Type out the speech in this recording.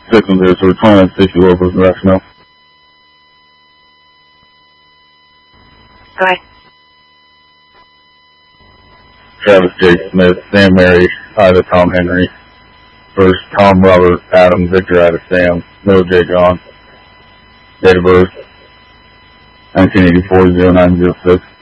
610, 2960 locals in Rationale. Go ahead. Travis J. Smith, Sam Mary, Ida Tom Henry. First, Tom Robert, Adam, Victor Ida Sam, Middle J. John. Date of birth, 1984-0906.